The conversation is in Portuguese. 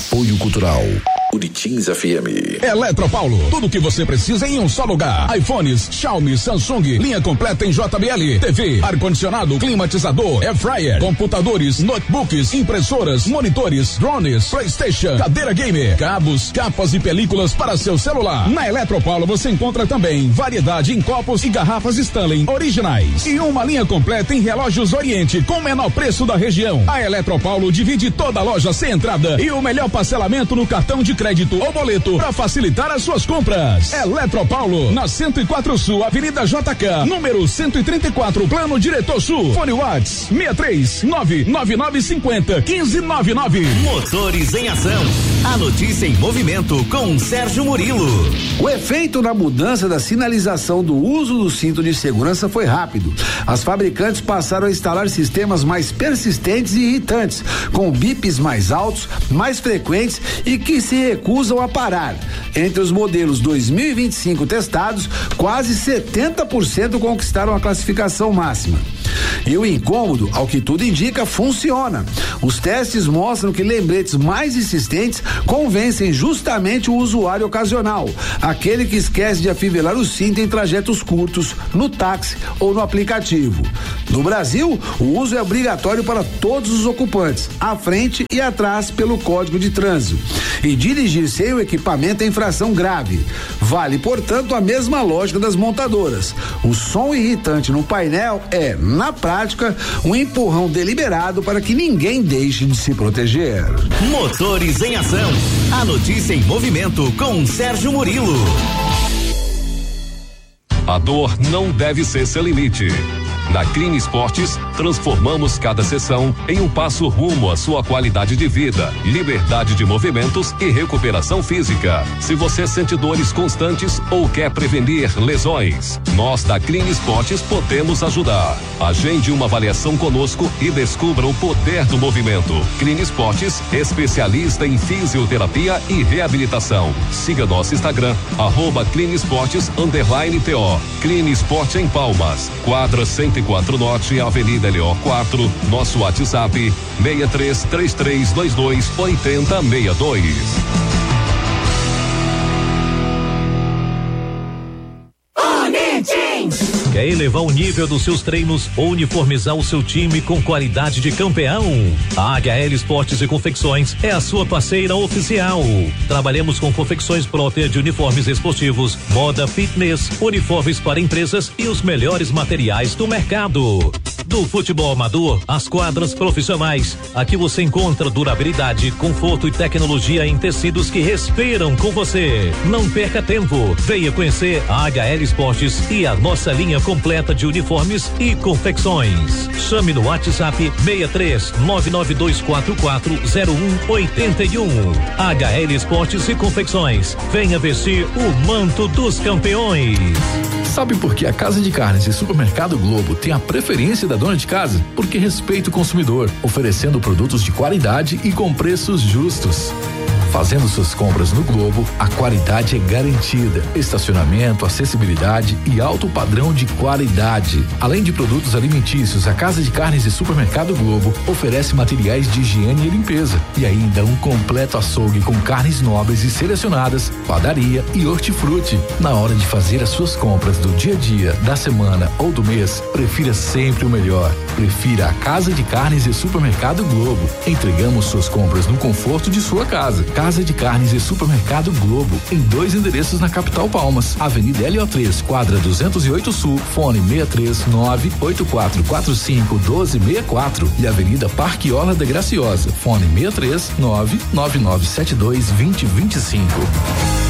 Apoio Cultural Uritins FM. Eletropaulo, tudo que você precisa em um só lugar. iPhones, Xiaomi, Samsung, linha completa em JBL, TV, ar-condicionado, climatizador, air fryer, computadores, notebooks, impressoras, monitores, drones, PlayStation, cadeira gamer, cabos, capas e películas para seu celular. Na Eletropaulo você encontra também variedade em copos e garrafas Stanley originais e uma linha completa em relógios Oriente com o menor preço da região. A Eletropaulo divide toda a loja sem entrada e o melhor parcelamento no cartão de crédito ou boleto para facilitar as suas compras. Eletropaulo, na 104 Sul, Avenida JK, número 134, Plano Diretor Sul. Fone Whats 63999501599. Motores em Ação. A notícia em movimento com Sérgio Murilo. O efeito na mudança da sinalização do uso do cinto de segurança foi rápido. As fabricantes passaram a instalar sistemas mais persistentes e irritantes, com bips mais altos, mais frequentes e que se recusam a parar. Entre os modelos 2025 testados, quase 70% conquistaram a classificação máxima. E o incômodo, ao que tudo indica, funciona. Os testes mostram que lembretes mais insistentes convencem justamente o usuário ocasional, aquele que esquece de afivelar o cinto em trajetos curtos, no táxi ou no aplicativo. No Brasil, o uso é obrigatório para todos os ocupantes, à frente e atrás pelo Código de Trânsito. E dirigir sem o equipamento é infração grave. Vale, portanto, a mesma lógica das montadoras. O som irritante no painel é, na prática, um empurrão deliberado para que ninguém deixe de se proteger. Motores em Ação. A notícia em movimento com Sérgio Murilo. A dor não deve ser seu limite. Na Clean Esportes, transformamos cada sessão em um passo rumo à sua qualidade de vida, liberdade de movimentos e recuperação física. Se você sente dores constantes ou quer prevenir lesões, nós da Clean Esportes podemos ajudar. Agende uma avaliação conosco e descubra o poder do movimento. Clean Esportes, especialista em fisioterapia e reabilitação. Siga nosso Instagram, @CleanEsportes_TO. Clean Esporte em Palmas, quadra 104 Norte, Avenida LO 4, nosso WhatsApp 6333228062. Quer elevar o nível dos seus treinos ou uniformizar o seu time com qualidade de campeão? A HL Esportes e Confecções é a sua parceira oficial. Trabalhamos com confecções próprias de uniformes esportivos, moda, fitness, uniformes para empresas e os melhores materiais do mercado. Do futebol amador às quadras profissionais, aqui você encontra durabilidade, conforto e tecnologia em tecidos que respiram com você. Não perca tempo, venha conhecer a HL Esportes e a nossa linha completa de uniformes e confecções. Chame no WhatsApp 63-992440181. HL Esportes e Confecções, venha vestir o manto dos campeões. Sabe por que a Casa de Carnes e Supermercado Globo tem a preferência da dona de casa? Porque respeita o consumidor, oferecendo produtos de qualidade e com preços justos. Fazendo suas compras no Globo, a qualidade é garantida. Estacionamento, acessibilidade e alto padrão de qualidade. Além de produtos alimentícios, a Casa de Carnes e Supermercado Globo oferece materiais de higiene e limpeza e ainda um completo açougue com carnes nobres e selecionadas, padaria e hortifruti. Na hora de fazer as suas compras do dia a dia, da semana ou do mês, prefira sempre o melhor. Prefira a Casa de Carnes e Supermercado Globo. Entregamos suas compras no conforto de sua casa. Casa de Carnes e Supermercado Globo, em 2 endereços na capital Palmas, Avenida LO3, quadra 208 Sul, fone 63984451264 e Avenida Parque Orla da Graciosa, fone 63999722025.